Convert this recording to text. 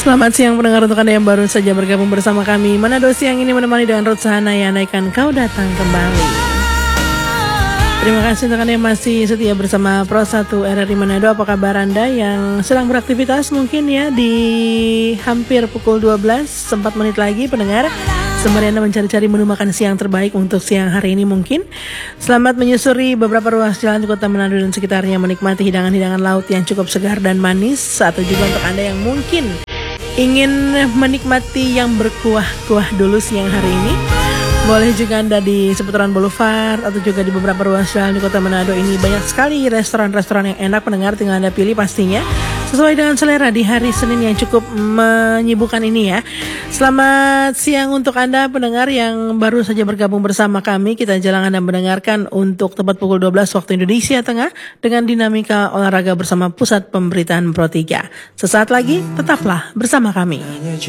Selamat siang pendengar, untuk Anda yang baru saja bergabung bersama kami. Manado siang ini menemani dengan Ruth Sahanaya, naikkan kau datang kembali. Terima kasih untuk Anda yang masih setia bersama Pro 1 RRI Manado. Apa kabar Anda yang sedang beraktivitas mungkin ya di hampir pukul 12, 4 menit lagi pendengar. Sembari Anda mencari-cari menu makan siang terbaik untuk siang hari ini mungkin. Selamat menyusuri beberapa ruas jalan di kota Manado dan sekitarnya, menikmati hidangan-hidangan laut yang cukup segar dan manis. Atau juga untuk Anda yang mungkin ingin menikmati yang berkuah-kuah dulu siang hari ini, boleh juga Anda di seputaran Boulevard atau juga di beberapa ruas jalan di kota Manado ini. Banyak sekali restoran-restoran yang enak pendengar, tinggal Anda pilih pastinya sesuai dengan selera di hari Senin yang cukup menyibukkan ini ya. Selamat siang untuk Anda pendengar yang baru saja bergabung bersama kami. Kita jalan Anda mendengarkan untuk tepat pukul 12 waktu Indonesia Tengah dengan dinamika olahraga bersama Pusat Pemberitaan Pro 3. Sesaat lagi tetaplah bersama kami.